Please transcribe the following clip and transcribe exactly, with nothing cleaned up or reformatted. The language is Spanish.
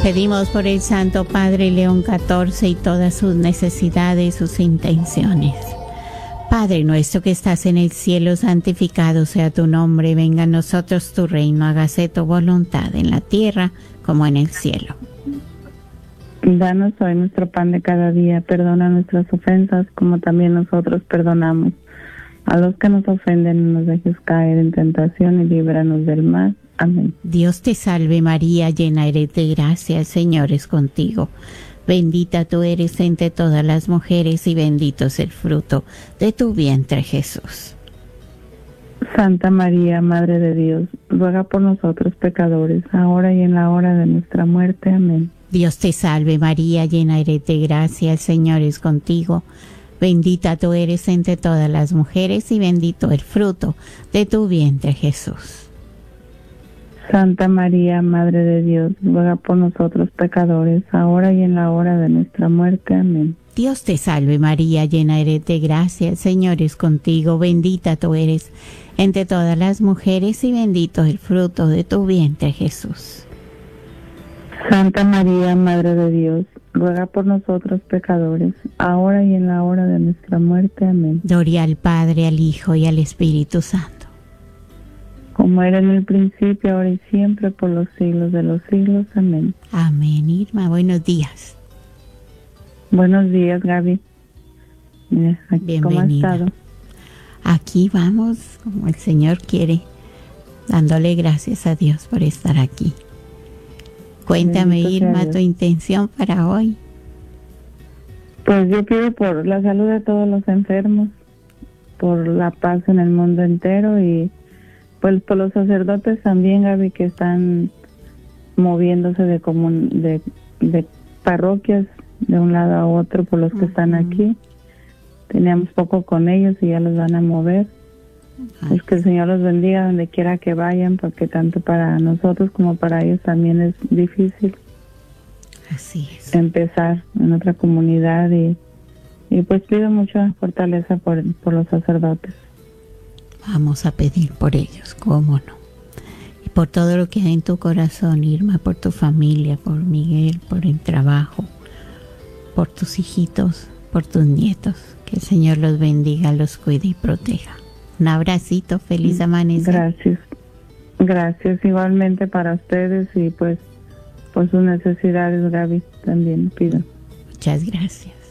Pedimos por el Santo Padre León catorce y todas sus necesidades, sus intenciones. Padre nuestro que estás en el cielo, santificado sea tu nombre, venga a nosotros tu reino, hágase tu voluntad en la tierra como en el cielo. Danos hoy nuestro pan de cada día, perdona nuestras ofensas como también nosotros perdonamos a los que nos ofenden, no nos dejes caer en tentación y líbranos del mal. Amén. Dios te salve María, llena eres de gracia, el Señor es contigo. Bendita tú eres entre todas las mujeres y bendito es el fruto de tu vientre, Jesús. Santa María, Madre de Dios, ruega por nosotros pecadores, ahora y en la hora de nuestra muerte. Amén. Dios te salve María, llena eres de gracia, el Señor es contigo. Bendita tú eres entre todas las mujeres y bendito el fruto de tu vientre, Jesús. Santa María, Madre de Dios, ruega por nosotros pecadores, ahora y en la hora de nuestra muerte. Amén. Dios te salve María, llena eres de gracia, el Señor es contigo, bendita tú eres entre todas las mujeres y bendito el fruto de tu vientre, Jesús. Santa María, Madre de Dios, ruega por nosotros pecadores, ahora y en la hora de nuestra muerte. Amén. Gloria al Padre, al Hijo y al Espíritu Santo. Como era en el principio, ahora y siempre, por los siglos de los siglos. Amén. Amén, Irma. Buenos días. Buenos días, Gaby. Mira, aquí, bienvenida. ¿cómo has estado? Aquí vamos, como el Señor quiere, dándole gracias a Dios por estar aquí. Cuéntame, Bendito sea Irma, Dios. tu intención para hoy. Pues yo pido por la salud de todos los enfermos, por la paz en el mundo entero y pues por los sacerdotes también, Gaby, que están moviéndose de, comun de, de parroquias de un lado a otro por los que uh-huh. están aquí. Teníamos poco con ellos y ya los van a mover. Ay. Es que el Señor los bendiga donde quiera que vayan, porque tanto para nosotros como para ellos también es difícil. Así es. Empezar en otra comunidad y, y pues pido mucha fortaleza por, por los sacerdotes. Vamos a pedir por ellos, cómo no. Y por todo lo que hay en tu corazón, Irma, por tu familia, por Miguel, por el trabajo, por tus hijitos, por tus nietos. Que el Señor los bendiga, los cuide y proteja. Un abracito, feliz amanecer. Gracias. Gracias igualmente para ustedes y pues por sus necesidades, Gaby, también pido. Muchas gracias.